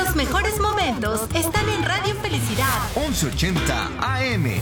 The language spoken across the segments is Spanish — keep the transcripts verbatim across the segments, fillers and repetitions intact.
Los mejores momentos están en Radio Felicidad once ochenta A M.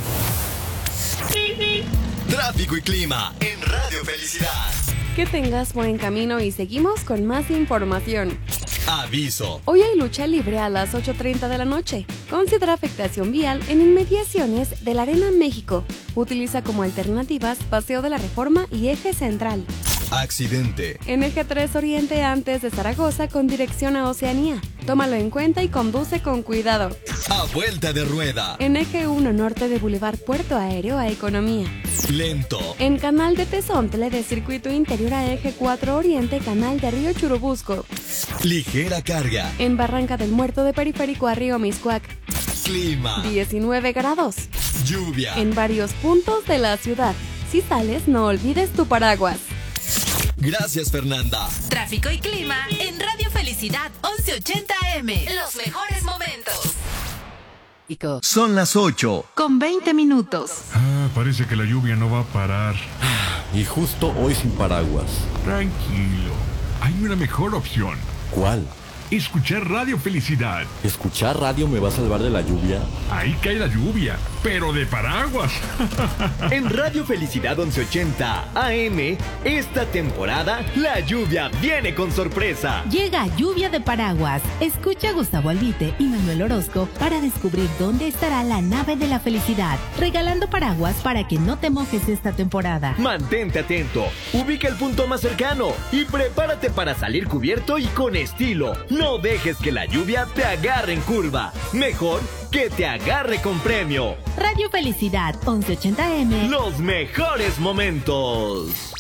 Tráfico y clima en Radio Felicidad. Que tengas buen camino y seguimos con más información. Aviso. Hoy hay lucha libre a las ocho treinta de la noche. Considera afectación vial en inmediaciones de la Arena México. Utiliza como alternativas Paseo de la Reforma y Eje Central. Accidente. En Eje tres Oriente antes de Zaragoza con dirección a Oceanía. Tómalo en cuenta y conduce con cuidado. A vuelta de rueda. En Eje uno Norte de Boulevard Puerto Aéreo a Economía. Lento. En Canal de Tezontle de Circuito Interior a Eje cuatro Oriente, Canal de Río Churubusco. Ligera carga. En Barranca del Muerto de Periférico a Río Miscuac. Clima. diecinueve grados. Lluvia. En varios puntos de la ciudad. Si sales, no olvides tu paraguas. Gracias, Fernanda. Tráfico y clima en Radio Felicidad once ochenta A M. Los mejores momentos. Son las ocho. Con veinte minutos. Ah, parece que la lluvia no va a parar. Y justo hoy sin paraguas. Tranquilo. Hay una mejor opción. ¿Cuál? Escuchar Radio Felicidad. ¿Escuchar radio me va a salvar de la lluvia? Ahí cae la lluvia, pero de paraguas. En Radio Felicidad once ochenta A M, esta temporada, la lluvia viene con sorpresa. Llega Lluvia de Paraguas. Escucha a Gustavo Albite y Manuel Orozco para descubrir dónde estará la nave de la felicidad, regalando paraguas para que no te mojes esta temporada. Mantente atento, ubica el punto más cercano y prepárate para salir cubierto y con estilo. No dejes que la lluvia te agarre en curva. Mejor que te agarre con premio. Radio Felicidad once ochenta A M. Los mejores momentos.